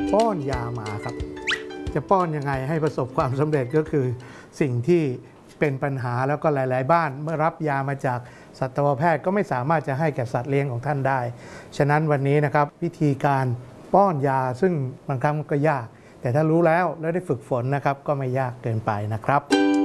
ป้อนยาหมาครับจะป้อนยังไงให้ประสบความสำเร็จก็คือสิ่งที่เป็นปัญหาแล้วก็หลายๆบ้านเมื่อรับยามาจากสัตวแพทย์ก็ไม่สามารถจะให้แก่สัตว์เลี้ยงของท่านได้ฉะนั้นวันนี้นะครับวิธีการป้อนยาซึ่งบางครั้งก็ยากแต่ถ้ารู้แล้วได้ฝึกฝนนะครับก็ไม่ยากเกินไปนะครับ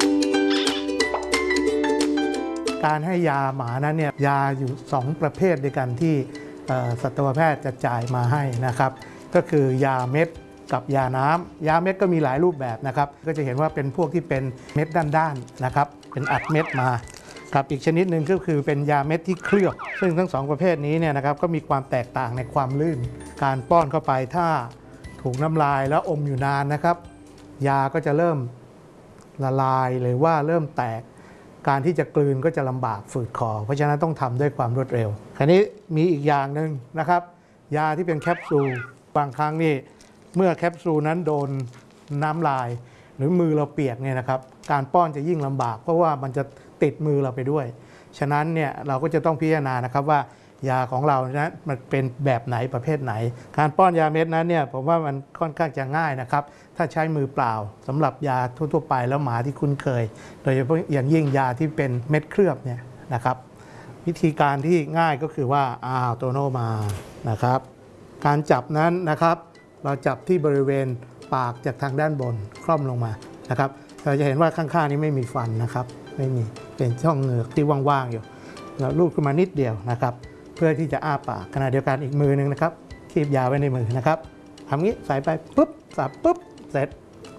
การให้ยาหมานั้นเนี่ยยาอยู่2ประเภทด้วยกันที่สัตวแพทย์จะจ่ายมาให้นะครับก็คือยาเม็ดกับยาน้ำยาเม็ดก็มีหลายรูปแบบนะครับก็จะเห็นว่าเป็นพวกที่เป็นเม็ดด้านๆนะครับเป็นอัดเม็ดมาครับอีกชนิดหนึ่งก็คือเป็นยาเม็ดที่เคลือบซึ่งทั้ง2ประเภทนี้เนี่ยนะครับก็มีความแตกต่างในความลื่นการป้อนเข้าไปถ้าถูกน้ำลายแล้วอมอยู่นานนะครับยาก็จะเริ่มละลายหรือว่าเริ่มแตกการที่จะกลืนก็จะลำบากฝืดคอเพราะฉะนั้นต้องทำด้วยความรวดเร็วคราวนี้มีอีกอย่างหนึ่งนะครับยาที่เป็นแคปซูลบางครั้งนี่เมื่อแคปซูลนั้นโดนน้ำลายหรือมือเราเปียกเนี่ยนะครับการป้อนจะยิ่งลำบากเพราะว่ามันจะติดมือเราไปด้วยฉะนั้นเนี่ยเราก็จะต้องพิจารณานะครับว่ายาของเรานะมันเป็นแบบไหนประเภทไหนการป้อนยาเม็ดนั้นเนี่ยผมว่ามันค่อนข้างจะง่ายนะครับถ้าใช้มือเปล่าสำหรับยาทั่วๆไปแล้วหมาที่คุ้นเคยโดยเฉพาะอย่างยิ่งยาที่เป็นเม็ดเคลือบเนี่ยนะครับวิธีการที่ง่ายก็คือว่าโตโน่มานะครับการจับนั้นนะครับเราจับที่บริเวณปากจากทางด้านบนคล่อมลงมานะครับเราจะเห็นว่าข้างๆนี้ไม่มีฟันนะครับไม่มีเป็นช่องเหงือกที่ว่างๆอยู่เราลูบขึ้นมานิดเดียวนะครับเพื่อที่จะอ้าปากขณะเดียวกันอีกมือหนึ่งนะครับคีบยาไว้ในมือนะครับทำงี้ใส่ไปปุ๊บสับปุ๊บเสร็จ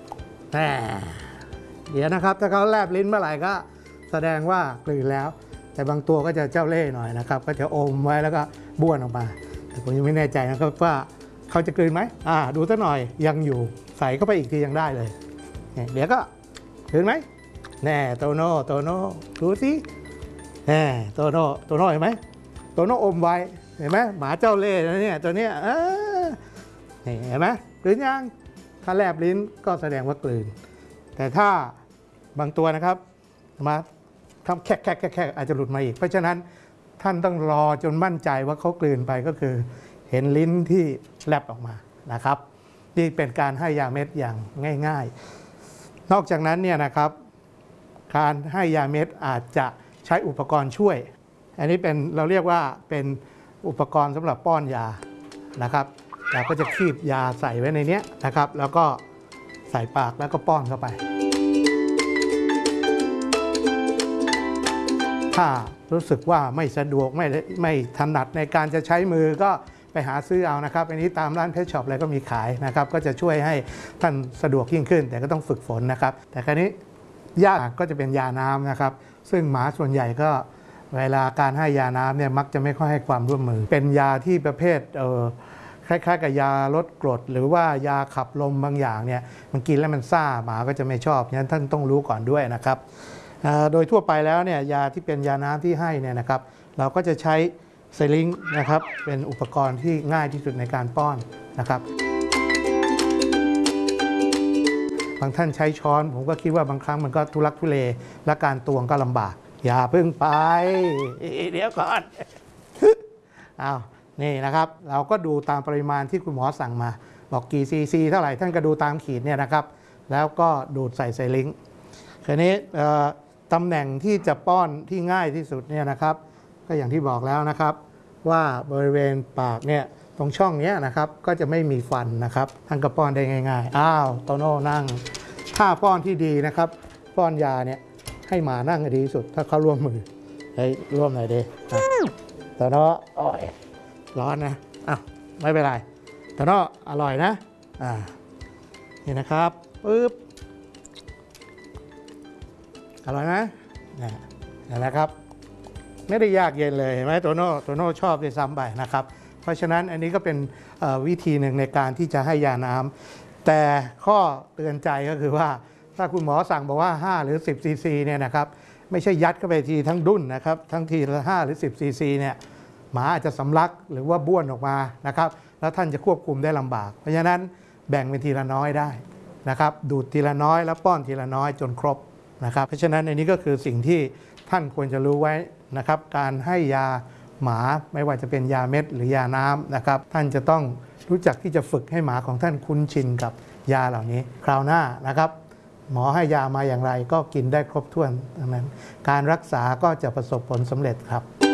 เดี๋ยวนะครับถ้าเขาแลบลิ้นเมื่อไหร่ก็แสดงว่ากลืนแล้วแต่บางตัวก็จะเจ้าเล่ห์หน่อยนะครับก็จะอมไว้แล้วก็บ้วนออกมาแต่ผมยังไม่แน่ใจนะครับว่าเขาจะกลืนไหมดูสักหน่อยยังอยู่ใส่เข้าไปอีกทียังได้เลยเดี๋ยวก็กลืนไหมแน่โตโน่ดูสิแน่โตโน่เห็นไหมโตโน่อมไว้เห็นไหมหมาเจ้าเล่ห์นะเนี่ยตัวเนี้ยเห็นไหมกลืนยังถ้าแลบลิ้นก็แสดงว่ากลืนแต่ถ้าบางตัวนะครับมาทำแค่อาจจะหลุดมาอีกเพราะฉะนั้นท่านต้องรอจนมั่นใจว่าเขากลืนไปก็คือเห็นลิ้นที่แลบออกมานะครับนี่เป็นการให้ยาเม็ดอย่างง่ายๆนอกจากนั้นเนี่ยนะครับการให้ยาเม็ดอาจจะใช้อุปกรณ์ช่วยอันนี้เป็นเราเรียกว่าเป็นอุปกรณ์สำหรับป้อนยานะครับเราก็จะคีบยาใส่ไว้ในนี้นะครับแล้วก็ใส่ปากแล้วก็ป้อนเข้าไปถ้ารู้สึกว่าไม่สะดวกไม่ถนัดในการจะใช้มือก็ไปหาซื้อเอานะครับอันนี้ตามร้านเพชช็อปอะไรก็มีขายนะครับก็จะช่วยให้ท่านสะดวกยิ่งขึ้นแต่ก็ต้องฝึกฝนนะครับแต่คราวนี้ยาก็จะเป็นยาน้ำนะครับซึ่งหมาส่วนใหญ่ก็เวลาการให้ยาน้ำเนี่ยมักจะไม่ค่อยให้ความร่วมมือเป็นยาที่ประเภทคล้ายๆกับยาลดกรดหรือว่ายาขับลมบางอย่างเนี่ยมันกินแล้วมันซ่าหมาก็จะไม่ชอบฉะนั้นท่านต้องรู้ก่อนด้วยนะครับโดยทั่วไปแล้วเนี่ยยาที่เป็นยาน้ำที่ให้เนี่ยนะครับเราก็จะใช้ไซลิงนะครับเป็นอุปกรณ์ที่ง่ายที่สุดในการป้อนนะครับบางท่านใช้ช้อนผมก็คิดว่าบางครั้งมันก็ทุลักทุเลและการตวงก็ลำบากอย่าเพิ่งไปเดี๋ยวก่อนนี่นะครับเราก็ดูตามปริมาณที่คุณหมอสั่งมาบอกกี่ซีซีเท่าไหร่ท่านก็ดูตามขีดเนี่ยนะครับแล้วก็ดูดใส่ไซลิงคราวนี้ตำแหน่งที่จะป้อนที่ง่ายที่สุดเนี่ยนะครับก็อย่างที่บอกแล้วนะครับว่าบริเวณปากเนี่ยตรงช่องนี้นะครับก็จะไม่มีฟันนะครับท่านก็ป้อนได้ง่ายๆโตโน่นั่งถ้าป้อนที่ดีนะครับป้อนยาเนี่ยให้หมานั่งดีที่สุดถ้าเขาร่วมมือร่วมหน่อยดิโตโน่ร้อนนะไม่เป็นไรโตโน่อร่อยนะนี่นะครับปึ๊บอร่อยไหมนี่นะครับไม่ได้ยากเย็นเลยเห็นไหมโตโน่ชอบด้วยซ้ำไปนะครับเพราะฉะนั้นอันนี้ก็เป็นวิธีหนึ่งในการที่จะให้ยาน้ำแต่ข้อเตือนใจก็คือว่าถ้าคุณหมอสั่งบอกว่า5หรือ10ซีซีเนี่ยนะครับไม่ใช่ยัดเข้าไปทีทั้งดุ้นนะครับทั้งทีละ5หรือ10ซีซีเนี่ยหมาอาจจะสำลักหรือว่าบ้วนออกมานะครับแล้วท่านจะควบคุมได้ลำบากเพราะฉะนั้นแบ่งเป็นทีละน้อยได้นะครับดูดทีละน้อยแล้วป้อนทีละน้อยจนครบนะครับเพราะฉะนั้นอันนี้ก็คือสิ่งที่ท่านควรจะรู้ไว้นะครับการให้ยาหมาไม่ว่าจะเป็นยาเม็ดหรือยาน้ำนะครับท่านจะต้องรู้จักที่จะฝึกให้หมาของท่านคุ้นชินกับยาเหล่านี้คราวหน้านะครับหมอให้ยามาอย่างไรก็กินได้ครบถ้วนดังนั้นการรักษาก็จะประสบผลสำเร็จครับ